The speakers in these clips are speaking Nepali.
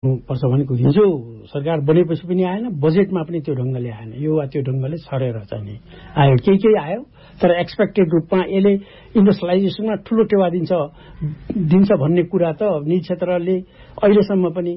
पर्छ भनेको हिजो सरकार बनेपछि पनि आएन, बजेटमा पनि त्यो ढङ्गले आएन, यो वा त्यो ढङ्गले छरेर चाहिँ नि आयो, केही आयो। तर एक्सपेक्टेड रूपमा यसले इन्डस्ट्रियलाइजेसनमा ठुलो टेवा दिन्छ भन्ने कुरा त निजी क्षेत्रले अहिलेसम्म पनि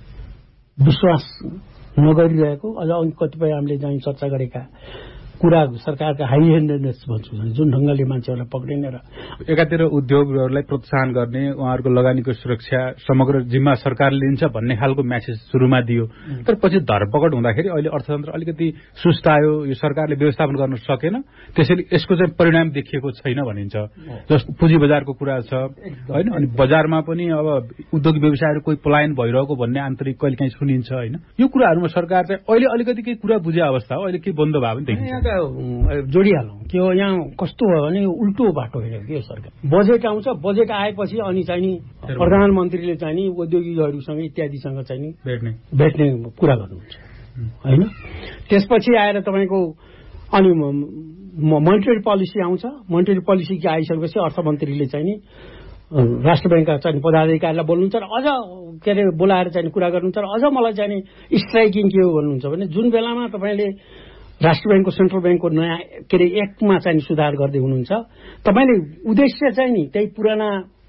विश्वास नगरिरहेको, अझ कतिपय हामीले चाहिँ चर्चा गरेका कुरा सरकारका हाई ह्यान्डेडनेस भन्छु, जुन ढङ्गले मान्छेहरूलाई पक्रिने र एकातिर उद्योगहरूलाई प्रोत्साहन गर्ने, उहाँहरूको लगानीको सुरक्षा समग्र जिम्मा सरकारले लिन्छ भन्ने खालको म्यासेज सुरुमा दियो। तर पछि धरपकड हुँदाखेरि अहिले अर्थतन्त्र अलिकति सुस्तायो, यो सरकारले व्यवस्थापन गर्न सकेन, त्यसैले यसको चाहिँ परिणाम देखिएको छैन भनिन्छ। जस्तो पुँजी बजारको कुरा छ होइन, अनि बजारमा पनि अब उद्योग व्यवसायहरू कोही पलायन भइरहेको भन्ने आन्तरिक कहिले काहीँ सुनिन्छ होइन। यो कुराहरूमा सरकार चाहिँ अहिले अलिकति केही कुरा बुझे अवस्था हो, अहिले केही बन्द भयो भने देखिन्छ। जोडिहालौँ के हो, यहाँ कस्तो भयो भने उल्टो बाटो हेरेको के सरकार। बजेट आउँछ, बजेट आएपछि अनि चाहिँ नि प्रधानमन्त्रीले चाहिँ नि उद्योगीहरूसँग इत्यादिसँग चाहिँ नि भेट्ने कुरा गर्नुहुन्छ होइन। त्यसपछि आएर तपाईँको अनि मोनेटरी पोलिसी आउँछ, मोनेटरी पोलिसी आइसकेपछि अर्थमन्त्रीले चाहिँ नि राष्ट्र ब्याङ्कका चाहिँ पदाधिकारीलाई बोल्नुहुन्छ र अझ के अरे बोलाएर चाहिँ कुरा गर्नुहुन्छ र अझ मलाई चाहिँ नि स्ट्राइकिङ के हो भन्नुहुन्छ भने जुन बेलामा तपाईँले राष्ट्र ब्याङ्कको सेन्ट्रल ब्याङ्कको नयाँ के अरे एक्टमा चाहिँ सुधार गर्दै हुनुहुन्छ, तपाईँले उद्देश्य चाहिँ नि त्यही पुराना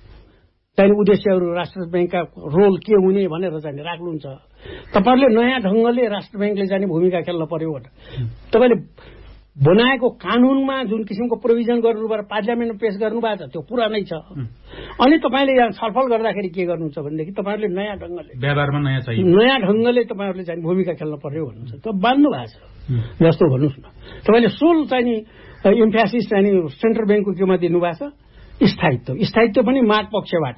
चाहिँ उद्देश्यहरू राष्ट्र ब्याङ्कका रोल के हुने भनेर चाहिँ राख्नुहुन्छ। तपाईँहरूले नयाँ ढङ्गले राष्ट्र ब्याङ्कले चाहिँ भूमिका खेल्न पर्यो भनेर तपाईँले बनाएको कानूनमा जुन किसिमको प्रोभिजन गर्नुभयो पार्लियामेन्टमा पेश गर्नुभएको छ त्यो पुरानै छ। अनि तपाईँले यहाँ छलफल गर्दाखेरि के गर्नुहुन्छ भनेदेखि तपाईँहरूले नयाँ ढङ्गले व्यवहारमा नयाँ ढङ्गले तपाईँहरूले चाहिँ भूमिका खेल्न पर्यो भन्नुहुन्छ। त्यो बाँध्नु भएको छ जस्तो भन्नुहोस् न। तपाईँले सोल चाहिँ नि इम्फेसिस चाहिँ नि सेन्ट्रल ब्याङ्कको केमा दिनुभएको छ स्थायित्व पनि माग पक्षबाट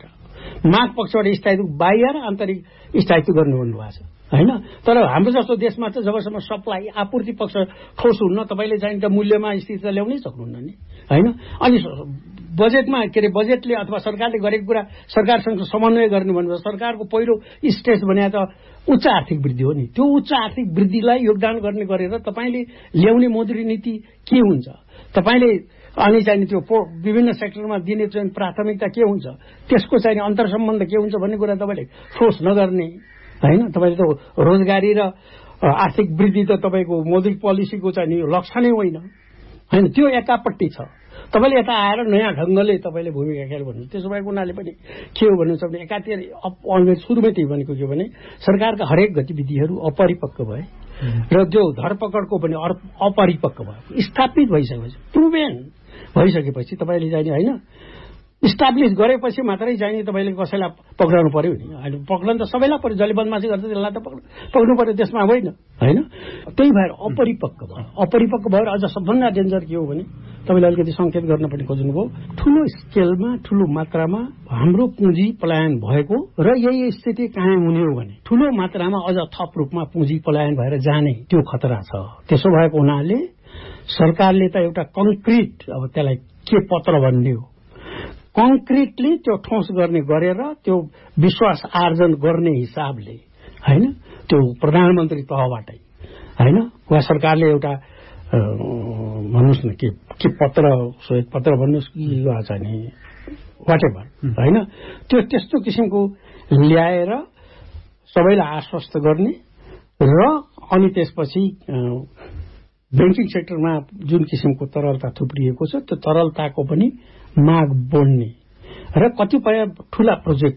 स्थायित्व बाह्य र आन्तरिक स्थायित्व गर्नु भन्नुभएको छ होइन। तर हाम्रो जस्तो देशमा त जबसम्म सप्लाई आपूर्ति पक्ष ठोस हुन्न तपाईँले चाहिँ त मूल्यमा स्थिरता ल्याउनै सक्नुहुन्न नि होइन। अनि बजेटमा के अरे बजेटले अथवा सरकारले गरेको कुरा सरकारसँग समन्वय गर्नु भन्नु सरकारको पहिलो स्टेज भने त उच्च आर्थिक वृद्धि हो नि। त्यो उच्च आर्थिक वृद्धिलाई योगदान गर्ने गरेर तपाईँले ल्याउने मौद्रिक नीति के हुन्छ, तपाईँले अनि चाहिँ त्यो विभिन्न सेक्टरमा दिने चाहिँ प्राथमिकता के हुन्छ, त्यसको चाहिँ अन्तर्सम्बन्ध के हुन्छ भन्ने कुरा तपाईँले ठोस नगर्ने होइन। तपाईँले त रोजगारी र आर्थिक वृद्धि त तपाईँको मौद्रिक पोलिसीको चाहिँ लक्ष्य नै होइन। त्यो एकापट्टि छ। तपाईँले यता आएर नयाँ ढङ्गले तपाईँले भूमिका खेल भन्नुहुन्छ। त्यसो भएको हुनाले पनि के हो भन्नुहुन्छ भने एकातिर सुरुमै त्यही भनेको के भने सरकारका हरेक गतिविधिहरू अपरिपक्व भए र त्यो धरपकडको पनि अपरिपक्व भयो। स्थापित भइसकेपछि प्रुभेन भइसकेपछि तपाईँले चाहिँ होइन इस्टाब्लिस गरेपछि मात्रै चाहिँ तपाईँले कसैलाई पक्राउनु पर्यो नि। अहिले पक्राउनु त सबैलाई पर्यो, जसले बदमासी गर्छ त्यसलाई त पक्राउनु पर्यो, त्यसमा होइन। त्यही भएर अपरिपक्व भएर अझ सबभन्दा डेन्जर के हो भने तपाईँले अलिकति सङ्केत गर्न पनि खोज्नुभयो, ठुलो स्केलमा ठुलो मात्रामा हाम्रो पुँजी पलायन भएको र यही स्थिति कायम हुने हो भने ठुलो मात्रामा अझ थप रूपमा पुँजी पलायन भएर जाने त्यो खतरा छ। त्यसो भएको हुनाले सरकारले त एउटा कङ्क्रिट अब त्यसलाई के पत्र भन्ने हो कङ्क्रिटली त्यो ठोस गर्ने गरेर त्यो विश्वास आर्जन गर्ने हिसाबले होइन त्यो प्रधानमन्त्री तहबाटै होइन वा सरकारले एउटा भन्नुहोस् न के पत्र श्वेत पत्र भन्नुहोस् कि चाहिँ वाटेभर होइन त्यो त्यस्तो किसिमको ल्याएर सबैलाई आश्वस्त गर्ने र अनि त्यसपछि ब्याङ्किङ सेक्टरमा जुन किसिमको तरलता थुप्रिएको छ त्यो तरलताको पनि माग बढ्ने र कतिपय ठूला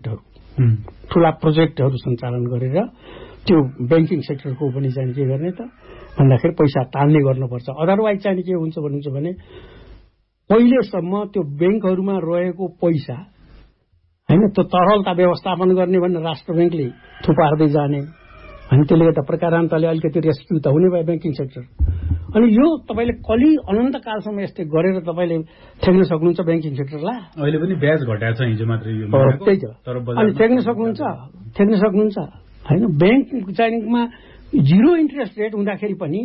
प्रोजेक्टहरू सञ्चालन गरेर त्यो ब्याङ्किङ सेक्टरको पनि चाहिँ के गर्ने त भन्दाखेरि पैसा तान्ने गर्नुपर्छ। अदरवाइज चाहिँ के हुन्छ भन्नुहुन्छ भने पहिलेसम्म त्यो ब्याङ्कहरूमा रहेको पैसा होइन त्यो तरलता व्यवस्थापन गर्ने भनेर राष्ट्र ब्याङ्कले थुपार्दै जाने अनि त्यसले गर्दा प्रकारान्तले अलिकति रेस्क्यु त हुने भयो ब्याङ्किङ सेक्टर। अनि यो तपाईँले कलि अनन्तकालसम्म यस्तै गरेर तपाईँले ठेक्न सक्नुहुन्छ ब्याङ्किङ सेक्टरलाई। अहिले पनि ब्याज घटाएको छ हिजो मात्रै त्यही त। अनि ठेक्न सक्नुहुन्छ होइन। ब्याङ्क चाहिँमा 0 इन्ट्रेस्ट रेट हुँदाखेरि पनि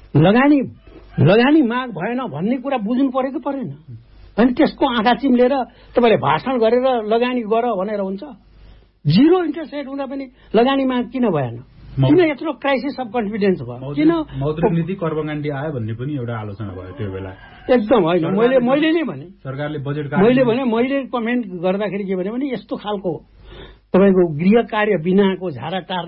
लगानी माग भएन भन्ने कुरा बुझ्नु पर्यो कि परेन। अनि त्यसको आँखा चिम्लेर तपाईँले भाषण गरेर लगानी गर भनेर हुन्छ। 0 इन्ट्रेस्ट रेट हुँदा पनि लगानी माग किन भएन, किन यत्रो क्राइसिस अफ कन्फिडेन्स भयो, किन मौद्रिक नीति कर्मकाण्डी आयो भन्ने पनि एउटा आलोचना भयो त्यो बेला। एकदम होइन मैले नै भने सरकारले बजेट मैले कमेन्ट गर्दाखेरि के भने यस्तो खालको तपाईँको गृह कार्य बिनाको झारा टार